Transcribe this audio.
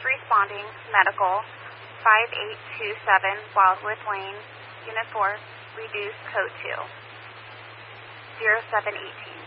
responding, medical, 5827 Wildwood Lane, Unit 4, reduced code 2, 0718.